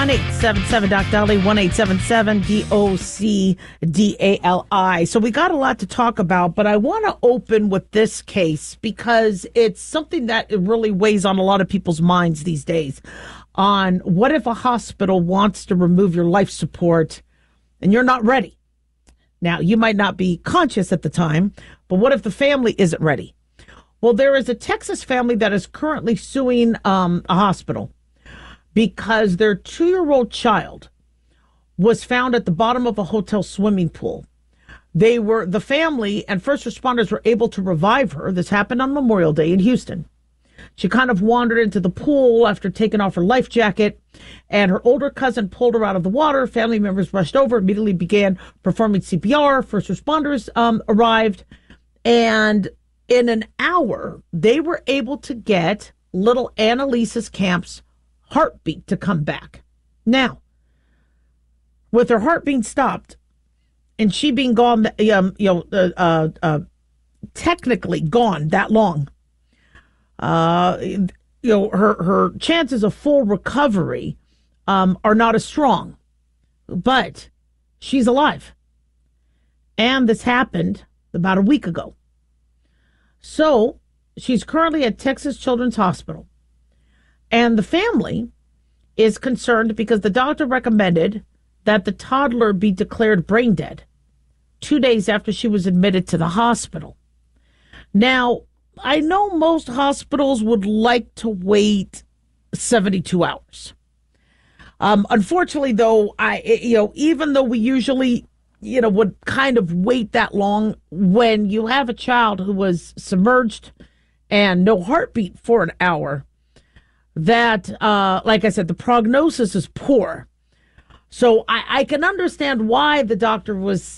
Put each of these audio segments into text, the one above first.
1-877-DOC DALI, 1-877-DOC-DALI. So we got a lot to talk about, but I want to open with this case because it's something that really weighs on a lot of people's minds these days. On what if a hospital wants to remove your life support and you're not ready? Now, you might not be conscious at the time, but what if the family isn't ready? Well, there is a Texas family that is currently suing a hospital because their 2-year-old child was found at the bottom of a hotel swimming pool. The family and first responders were able to revive her. This happened on Memorial Day in Houston. She kind of wandered into the pool after taking off her life jacket, and her older cousin pulled her out of the water. Family members rushed over, immediately began performing CPR. First responders arrived, and in an hour, they were able to get little Annalisa's Camp's heartbeat to come back. Now, with her heart being stopped and she being gone, technically gone that long, her chances of full recovery are not as strong, but she's alive. And this happened about a week ago. So she's currently at Texas Children's Hospital. And the family is concerned because the doctor recommended that the toddler be declared brain dead 2 days after she was admitted to the hospital. Now, I know most hospitals would like to wait 72 hours. Unfortunately, though, even though we usually, would kind of wait that long, when you have a child who was submerged and no heartbeat for an hour, that, like I said, the prognosis is poor. So I can understand why the doctor was,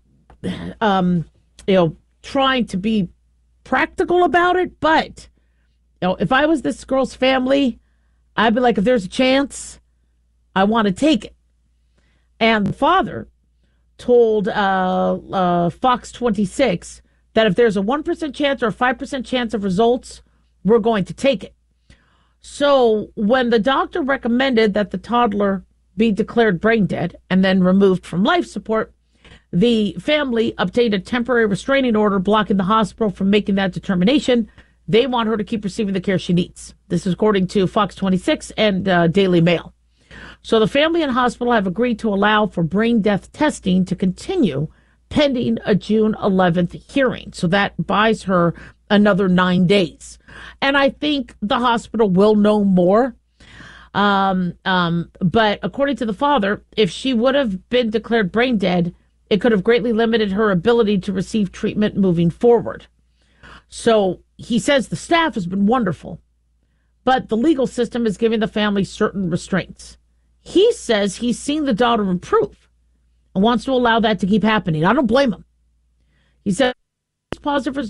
trying to be practical about it. But, if I was this girl's family, I'd be like, if there's a chance, I want to take it. And the father told Fox 26 that if there's a 1% chance or a 5% chance of results, we're going to take it. So when the doctor recommended that the toddler be declared brain dead and then removed from life support, the family obtained a temporary restraining order blocking the hospital from making that determination. They want her to keep receiving the care she needs. This is according to Fox 26 and Daily Mail. So the family and hospital have agreed to allow for brain death testing to continue pending a June 11th hearing. So that buys her another 9 days. And I think the hospital will know more. But according to the father, if she would have been declared brain dead, it could have greatly limited her ability to receive treatment moving forward. So he says the staff has been wonderful, but the legal system is giving the family certain restraints. He says he's seen the daughter improve and wants to allow that to keep happening. I don't blame him. He said he's positive